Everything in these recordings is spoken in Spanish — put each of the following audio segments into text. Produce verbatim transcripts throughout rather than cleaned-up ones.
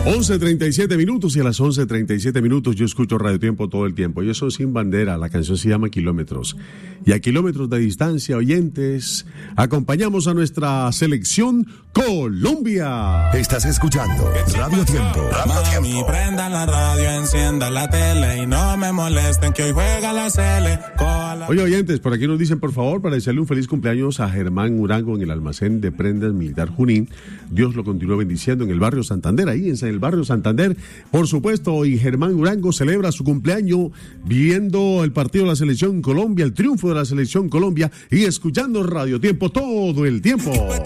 once treinta y siete minutos y a las once treinta y siete minutos yo escucho Radio Tiempo todo el tiempo. Yo soy Sin Bandera, la canción se llama Kilómetros. Y a kilómetros de distancia, oyentes, acompañamos a nuestra selección Colombia. Estás escuchando Radio Tiempo. Radio Mami, Tiempo. prenda la radio, encienda la tele y no me molesten que hoy juega la Cele. La... Oye, oyentes, por aquí nos dicen, por favor, para desearle un feliz cumpleaños a Germán Urango en el almacén de prendas militar Junín. Dios lo continúe bendiciendo en el barrio Santander, ahí en el barrio Santander. Por supuesto, hoy Germán Urango celebra su cumpleaños viendo el partido de la Selección Colombia, el triunfo de la Selección Colombia y escuchando Radio Tiempo todo el tiempo.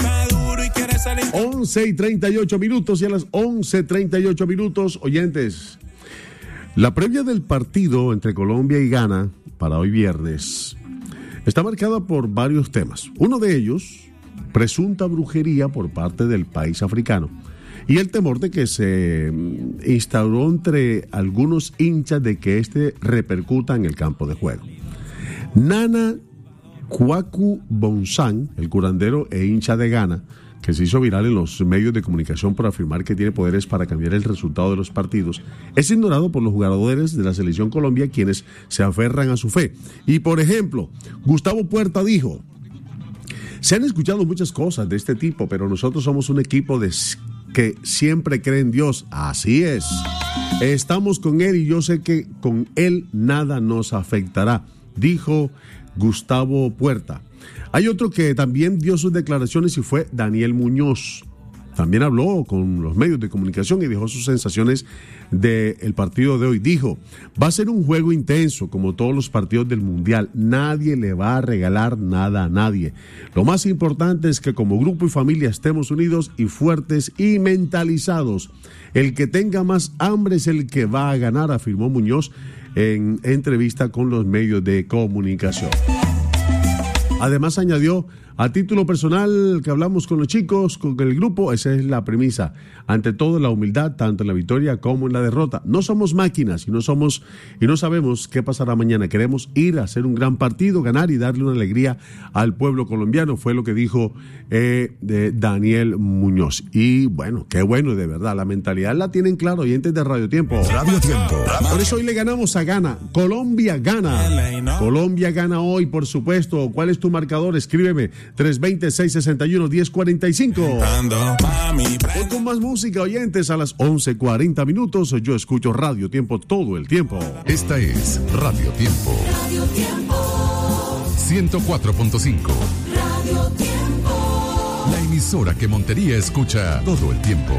once y treinta y ocho minutos y a las once treinta y ocho minutos, oyentes, la previa del partido entre Colombia y Ghana para hoy viernes está marcada por varios temas. Uno de ellos, presunta brujería por parte del país africano y el temor de que se instauró entre algunos hinchas de que este repercuta en el campo de juego. Nana Kwaku Bonsan, el curandero e hincha de Ghana, que se hizo viral en los medios de comunicación por afirmar que tiene poderes para cambiar el resultado de los partidos, es ignorado por los jugadores de la Selección Colombia, quienes se aferran a su fe. Y por ejemplo, Gustavo Puerta dijo: se han escuchado muchas cosas de este tipo, pero nosotros somos un equipo de que siempre cree en Dios. Así es. Estamos con él y yo sé que con él nada nos afectará, dijo Gustavo Puerta. Hay otro que también dio sus declaraciones y fue Daniel Muñoz. También habló con los medios de comunicación y dejó sus sensaciones del partido de hoy. Dijo: va a ser un juego intenso como todos los partidos del Mundial. Nadie le va a regalar nada a nadie. Lo más importante es que como grupo y familia estemos unidos y fuertes y mentalizados. El que tenga más hambre es el que va a ganar, afirmó Muñoz en entrevista con los medios de comunicación. Además añadió: a título personal, que hablamos con los chicos, con el grupo, esa es la premisa. Ante todo, la humildad, tanto en la victoria como en la derrota. No somos máquinas y no somos y no sabemos qué pasará mañana. Queremos ir a hacer un gran partido, ganar y darle una alegría al pueblo colombiano, fue lo que dijo eh, de Daniel Muñoz. Y bueno, qué bueno, de verdad, la mentalidad la tienen claro, oyentes de Radio Tiempo. Radio Tiempo. Por eso hoy le ganamos a Ghana. Colombia gana. Colombia gana hoy, por supuesto. ¿Cuál es tu marcador? Escríbeme. tres dos cero, seis seis uno, uno cero cuatro cinco. Hoy con más música, oyentes, a las once cuarenta minutos. Yo escucho Radio Tiempo todo el tiempo. Esta es Radio Tiempo. Radio Tiempo. ciento cuatro punto cinco. Radio Tiempo. La emisora que Montería escucha todo el tiempo.